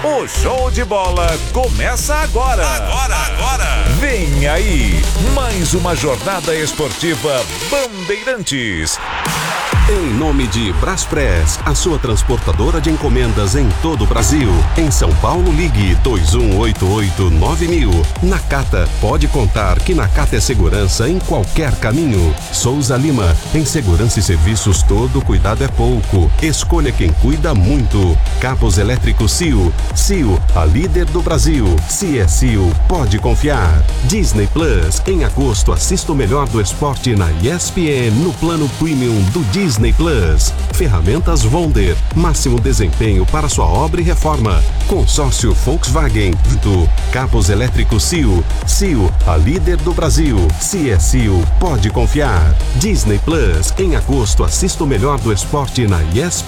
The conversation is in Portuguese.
O show de bola começa agora. Vem aí, mais uma jornada esportiva Bandeirantes. Em nome de Braspress, a sua transportadora de encomendas em todo o Brasil. Em São Paulo, ligue 2188-9000. Nakata, pode contar que Nakata é segurança em qualquer caminho. Souza Lima, em segurança e serviços todo cuidado é pouco. Escolha quem cuida muito. Cabos elétricos CIO. CIO, a líder do Brasil. Se é CIO, pode confiar. Disney Plus, em agosto assista o melhor do esporte na ESPN no plano premium do Disney Plus. Ferramentas Wonder, máximo desempenho para sua obra e reforma. Consórcio Volkswagen. Cabos elétricos CIO. CIO, a líder do Brasil. Se é CIO, pode confiar. Disney Plus, em agosto assista o melhor do esporte na ESPN.